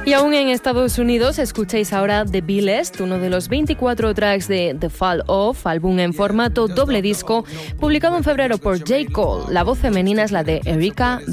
Y aún en Estados Unidos escucháis ahora The Billest, uno de los 24 tracks de The Fall Off, álbum en formato doble disco, publicado en febrero por J. Cole. La voz femenina es la de Erika